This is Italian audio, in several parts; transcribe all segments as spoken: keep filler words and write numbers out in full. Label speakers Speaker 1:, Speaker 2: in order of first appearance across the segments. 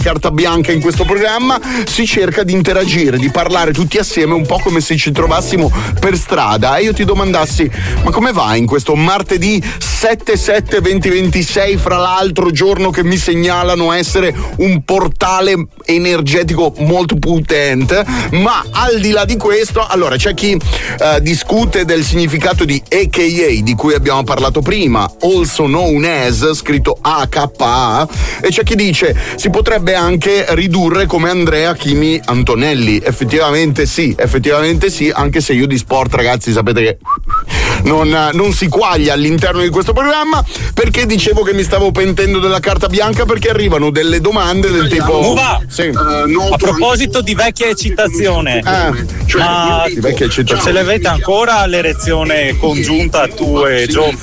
Speaker 1: carta bianca in questo programma si cerca di interagire, di parlare tutti assieme un po' come se ci trovassimo per strada e io ti domandassi: ma come va in questo martedì sette sette venti ventisei, fra l'altro giorno che mi segnalano essere un portale energetico molto potente? Ma al di là di questo, allora c'è chi uh, discute del significato di A K A, di cui abbiamo parlato prima, also known as, scritto A K A, e c'è chi dice si potrebbe anche ridurre come Andrea Chimi Antonelli. Effettivamente sì, effettivamente sì, anche se io di sport, ragazzi, sapete che non, non si quaglia all'interno di questo programma, perché dicevo che mi stavo pentendo della carta bianca perché arrivano delle domande del tipo
Speaker 2: Uva,
Speaker 1: sì.
Speaker 2: uh, a proposito di vecchia eccitazione,
Speaker 1: eh,
Speaker 2: cioè, ma
Speaker 1: di vecchia eccitazione,
Speaker 2: ce l'avete ancora l'erezione congiunta tu e Gio?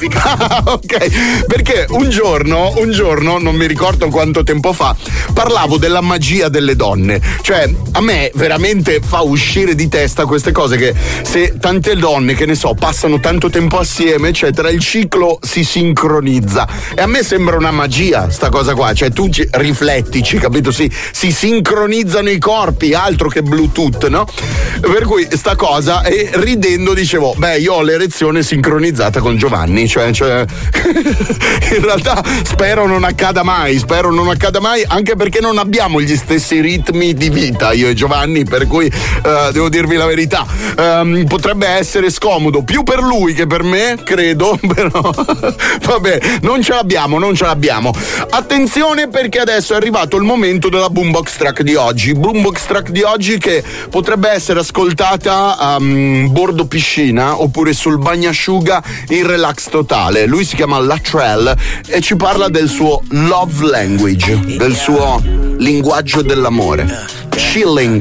Speaker 1: Ok, perché un giorno, un giorno, non mi ricordo quanto tempo fa, parlavo della magia delle donne. Cioè, a me veramente fa uscire di testa queste cose, che se tante donne, che ne so, passano tanto tempo assieme, eccetera, il ciclo si sincronizza. E a me sembra una magia sta cosa qua. Cioè, tu ci, riflettici, capito? Si, si sincronizzano i corpi, altro che Bluetooth, no? Per cui sta cosa, e ridendo dicevo, beh, io ho l'erezione sincronizzata con Giovanni. Cioè, cioè in realtà spero non accada mai, spero non accada mai, anche perché non abbiamo gli stessi ritmi di vita io e Giovanni, per cui uh, devo dirvi la verità, um, potrebbe essere scomodo più per lui che per me, credo, però vabbè, non ce l'abbiamo, non ce l'abbiamo. Attenzione, perché adesso è arrivato il momento della boombox track di oggi. Boombox track di oggi che potrebbe essere ascoltata a um, bordo piscina oppure sul bagnasciuga in relax totale. Lui si chiama Latrell e ci parla del suo love language, del suo linguaggio dell'amore. Chilling